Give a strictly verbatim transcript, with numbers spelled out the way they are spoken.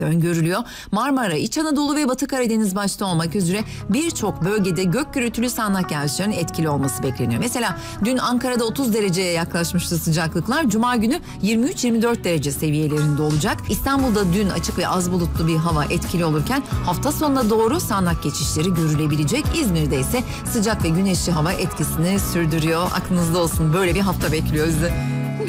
öngörülüyor. Marmara, İç Anadolu ve Batı Karadeniz başta olmak üzere birçok bölgede gök gürültülü sağanak yağışların etkili olması bekleniyor. Mesela dün Ankara'da otuz dereceye yaklaşmıştı sıcaklıklar. Cuma günü yirmi üç yirmi dört derece seviyelerinde olacak. İstanbul'da dün açık ve az bulutlu bir hava etkili olurken hafta sonuna doğru sağanak geçişleri görülebilecek. İzmir'de ise sıcak ve güneşli hava etkisini sürdürüyor. Aklınızda olsun, böyle bir hafta bekliyor bizi.